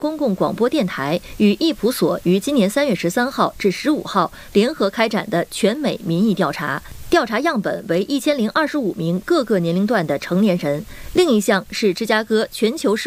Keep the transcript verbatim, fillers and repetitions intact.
公共广播电台与易普所于今年三月十三号至十五号联合开展的全美民意调查。调查样本为一千零二十五名各个年龄段的成年人。另一项是芝加哥全球事